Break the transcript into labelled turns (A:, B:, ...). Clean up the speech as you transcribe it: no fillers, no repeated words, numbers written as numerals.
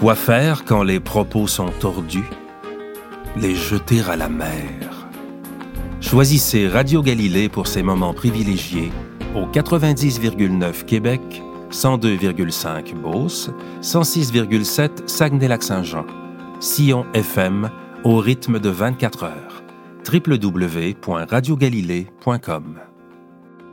A: Quoi faire quand les propos sont tordus? Les jeter à la mer. Choisissez Radio Galilée pour ces moments privilégiés au 90,9 Québec, 102,5 Beauce, 106,7 Saguenay-Lac-Saint-Jean. Sillon FM au rythme de 24 heures. www.radiogalilée.com